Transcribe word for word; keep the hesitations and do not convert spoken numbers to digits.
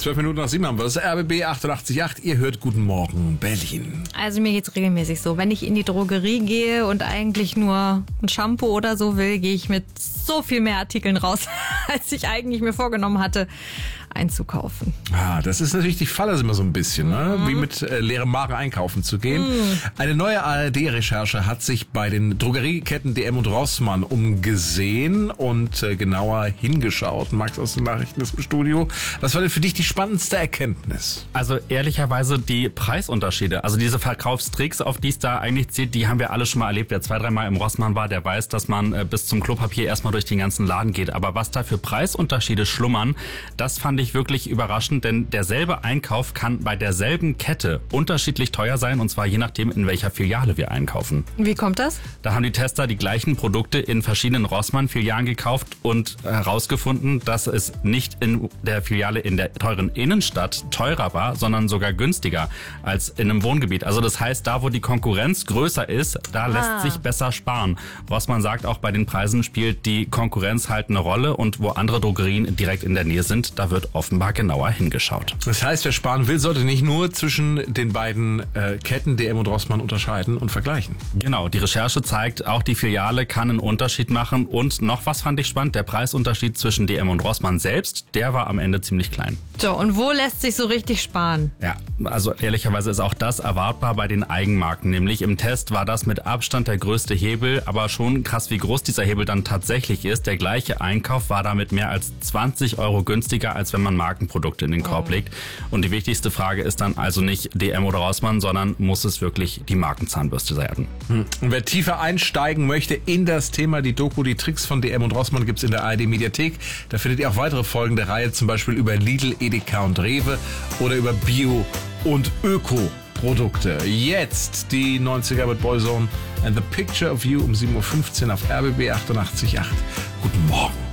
Zwölf Minuten nach sieben haben wir das R B B achtundachtzig Komma acht. Ihr hört Guten Morgen Berlin. Also mir geht's regelmäßig so. Wenn ich in die Drogerie gehe und eigentlich nur ein Shampoo oder so will, gehe ich mit so viel mehr Artikeln raus, als ich eigentlich mir vorgenommen hatte, einzukaufen. Ah, das ist natürlich die Falle immer so ein bisschen, ne? Wie mit äh, leerem Magen einkaufen zu gehen. Mhm. Eine neue A R D-Recherche hat sich bei den Drogerieketten D M und Rossmann umgesehen und äh, genauer hingeschaut. Max aus den Nachrichten ist im Studio. Was war denn für dich die spannendste Erkenntnis? Also ehrlicherweise die Preisunterschiede. Also diese Verkaufstricks, auf die es da eigentlich zählt, die haben wir alle schon mal erlebt. Wer zwei, dreimal im Rossmann war, der weiß, dass man äh, bis zum Klopapier erstmal durch den ganzen Laden geht. Aber was da für Preisunterschiede schlummern, das fand ich wirklich überraschend, denn derselbe Einkauf kann bei derselben Kette unterschiedlich teuer sein, und zwar je nachdem, in welcher Filiale wir einkaufen. Wie kommt das? Da haben die Tester die gleichen Produkte in verschiedenen Rossmann-Filialen gekauft und herausgefunden, dass es nicht in der Filiale in der teuren Innenstadt teurer war, sondern sogar günstiger als in einem Wohngebiet. Also das heißt, da wo die Konkurrenz größer ist, da ah. lässt sich besser sparen. Rossmann sagt auch, bei den Preisen spielt die Konkurrenz halt eine Rolle, und wo andere Drogerien direkt in der Nähe sind, da wird offenbar genauer hingeschaut. Das heißt, wer sparen will, sollte nicht nur zwischen den beiden äh, Ketten D M und Rossmann unterscheiden und vergleichen. Genau, die Recherche zeigt, auch die Filiale kann einen Unterschied machen, und noch was fand ich spannend, der Preisunterschied zwischen D M und Rossmann selbst, der war am Ende ziemlich klein. So, und wo lässt sich so richtig sparen? Ja, also ehrlicherweise ist auch das erwartbar bei den Eigenmarken, nämlich im Test war das mit Abstand der größte Hebel, aber schon krass, wie groß dieser Hebel dann tatsächlich ist. Der gleiche Einkauf war damit mehr als zwanzig Euro günstiger, als wenn man Markenprodukte in den Korb legt. Und die wichtigste Frage ist dann also nicht D M oder Rossmann, sondern muss es wirklich die Markenzahnbürste werden. Hm. Und wer tiefer einsteigen möchte in das Thema, die Doku, die Tricks von D M und Rossmann, gibt's in der A R D-Mediathek. Da findet ihr auch weitere Folgen der Reihe, zum Beispiel über Lidl, Edeka und Rewe oder über Bio- und Öko-Produkte. Jetzt die neunziger mit Boyzone and the Picture of You um sieben Uhr fünfzehn auf R B B achtundachtzig Komma acht. Guten Morgen.